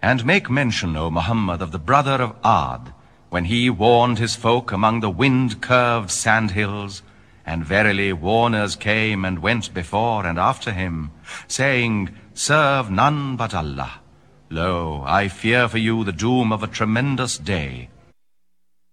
And make mention, O Muhammad, of the brother of Ad, when he warned his folk among the wind-curved sandhills, and verily warners came and went before and after him, saying, Serve none but Allah. Lo, I fear for you the doom of a tremendous day,